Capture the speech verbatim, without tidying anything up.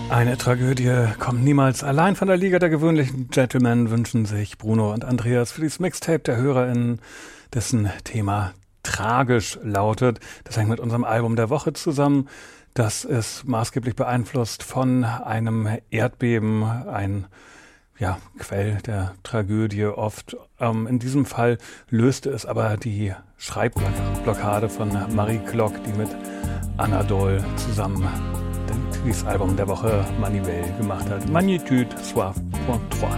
Eine Tragödie kommt niemals allein. Von der Liga der gewöhnlichen Gentlemen wünschen sich Bruno und Andreas für dieses Mixtape der HörerInnen, dessen Thema tragisch lautet. Das hängt mit unserem Album der Woche zusammen. Das ist maßgeblich beeinflusst von einem Erdbeben, ein ja, Quell der Tragödie oft. Ähm, in diesem Fall löste es aber die Schreibblockade von Marie Glock, die mit Anadol zusammen dieses Album der Woche Manivelle gemacht hat. Magnitude Soif Point drei.